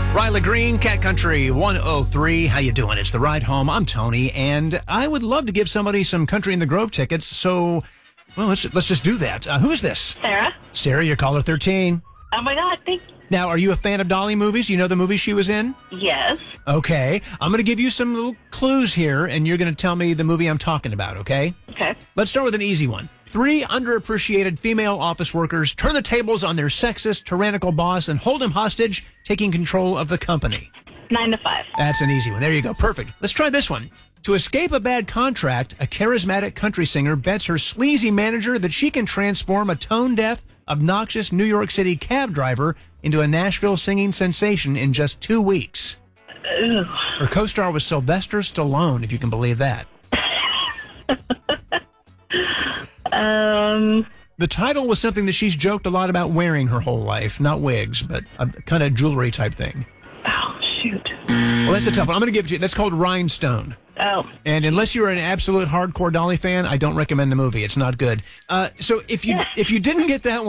Riley Green, Cat Country 103. How you doing? It's The Ride Home. I'm Tony, and I would love to give somebody some Country in the Grove tickets, so, well, let's just do that. Who is this? Sarah. Sarah, you're caller 13. Oh, my God. Thank you. Now, are you a fan of Dolly movies? You know the movie she was in? Yes. Okay. I'm going to give you some little clues here, and you're going to tell me the movie I'm talking about, okay? Okay. Let's start with an easy one. 3 underappreciated female office workers turn the tables on their sexist, tyrannical boss and hold him hostage, taking control of the company. 9 to 5. That's an easy one. There you go. Perfect. Let's try this one. To escape a bad contract, a charismatic country singer bets her sleazy manager that she can transform a tone-deaf, obnoxious New York City cab driver into a Nashville singing sensation in just 2 weeks. Ugh. Her co-star was Sylvester Stallone, if you can believe that. The title was something that she's joked a lot about wearing her whole life. Not wigs, but a kind of jewelry type thing. Oh, shoot. Well, that's a tough one. I'm going to give it to you. That's called Rhinestone. Oh. And unless you're an absolute hardcore Dolly fan, I don't recommend the movie. It's not good. So if you didn't get that one,